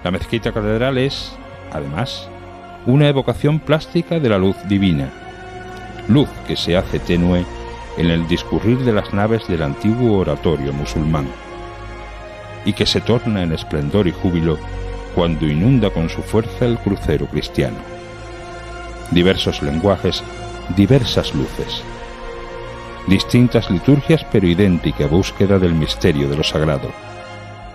La mezquita catedral es, además, una evocación plástica de la luz divina, luz que se hace tenue en el discurrir de las naves del antiguo oratorio musulmán, y que se torna en esplendor y júbilo cuando inunda con su fuerza el crucero cristiano. Diversos lenguajes, diversas luces. Distintas liturgias pero idéntica búsqueda del misterio de lo sagrado.